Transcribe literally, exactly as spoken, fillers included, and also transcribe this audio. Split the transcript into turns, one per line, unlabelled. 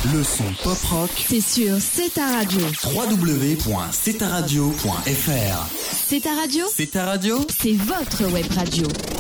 Le son pop rock,
c'est sur C'est ta radio.
w w w point c'est ta radio point f r.
C'est ta radio,
C'est ta radio,
c'est votre web radio.